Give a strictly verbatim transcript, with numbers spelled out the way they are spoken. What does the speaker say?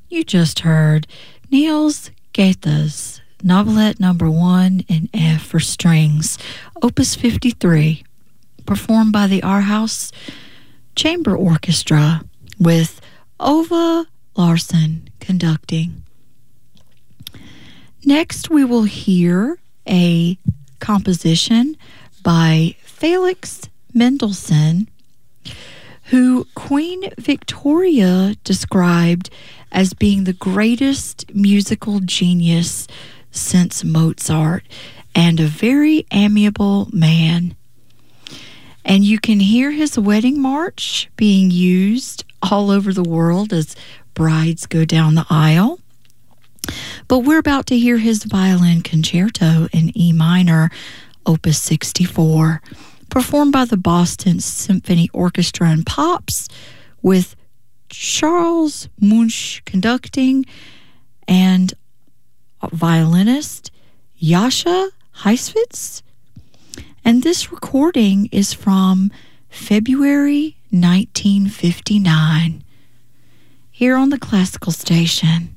You just heard Niels Gata's Novelette Number One in F for Strings, Opus fifty-three, performed by the Aarhus Chamber Orchestra with Ova Larsson conducting. Next, we will hear a composition by Felix Mendelssohn, who Queen Victoria described as being the greatest musical genius since Mozart and a very amiable man. And you can hear his wedding march being used all over the world as brides go down the aisle. But we're about to hear his violin concerto in E minor, Opus sixty-four, performed by the Boston Symphony Orchestra and Pops, with Charles Munch conducting and violinist Jascha Heifetz. And this recording is from February nineteen fifty-nine, here on the Classical Station.